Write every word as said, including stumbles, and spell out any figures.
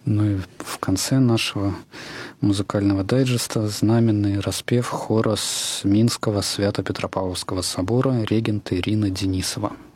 Ну и в конце нашего музыкального дайджеста знаменный распев хора с Минского Свято-Петропавловского собора регента Ирина Денисова.